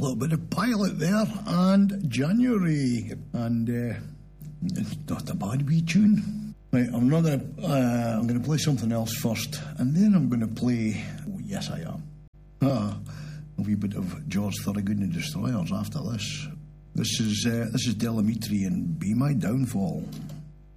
little bit of Pilot there, and January, and it's not a bad wee tune. Right, I'm going to play something else first, and then I'm going to play. Oh, yes, I am. A wee bit of George Thorogood and the Destroyers after this. This is Delamitri and Be My Downfall.